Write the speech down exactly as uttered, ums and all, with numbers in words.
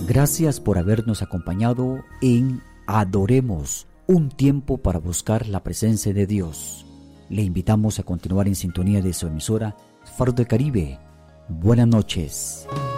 Gracias por habernos acompañado en Adoremos, un tiempo para buscar la presencia de Dios. Le invitamos a continuar en sintonía de su emisora Faro del Caribe. Buenas noches.